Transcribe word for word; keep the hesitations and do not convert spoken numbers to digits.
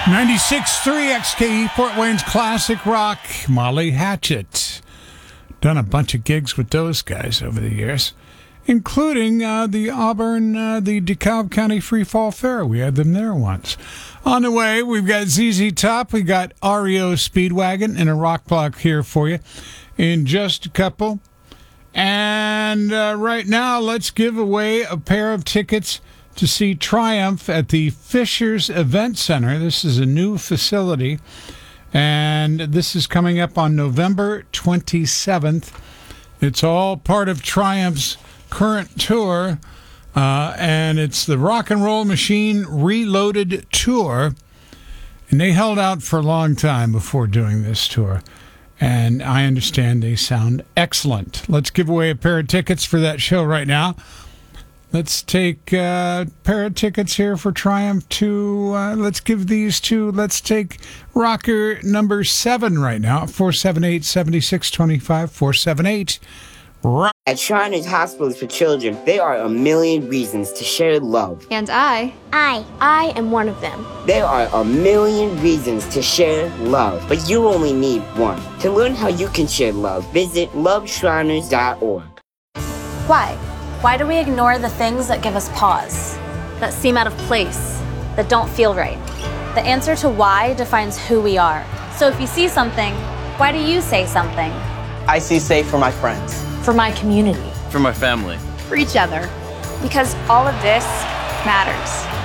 ninety-six point three X K E, Fort Wayne's classic rock, Molly Hatchet. Done a bunch of gigs with those guys over the years, including uh, the Auburn, uh, the DeKalb County Free Fall Fair. We had them there once. On the way, we've got Z Z Top. We got R E O Speedwagon and a rock block here for you in just a couple. And uh, right now, let's give away a pair of tickets to see Triumph at the Fishers Event Center. This is a new facility, and this is coming up on November twenty-seventh. It's all part of Triumph's current tour, uh, and it's the Rock and Roll Machine Reloaded Tour, and they held out for a long time before doing this tour, and I understand they sound excellent. Let's give away a pair of tickets for that show right now. Let's take a pair of tickets here for Triumph to, uh, let's give these to, let's take rocker number seven right now, four seven eight, seven six two five, four seven eight. Rock. At Shriners Hospitals for Children, there are a million reasons to share love. And I, I, I am one of them. There are a million reasons to share love, but you only need one. To learn how you can share love, visit love shriners dot org. Why? Why do we ignore the things that give us pause, that seem out of place, that don't feel right? The answer to why defines who we are. So if you see something, why do you say something? I see safe for my friends. For my community. For my family. for each other. Because all of this matters.